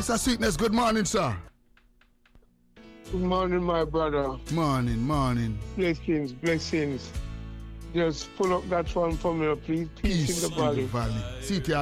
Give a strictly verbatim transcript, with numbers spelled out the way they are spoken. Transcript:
Pastor Sweetness, good morning, sir. Good morning, my brother. Morning, morning. Blessings, blessings. Just pull up that one for me, please. Peace, Peace in the valley. In the valley. See